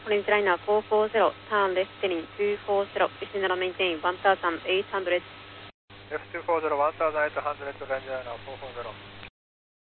Orange liner 440, turn left heading 240, descend maintain 1800. F240, 1800, Orange liner 440.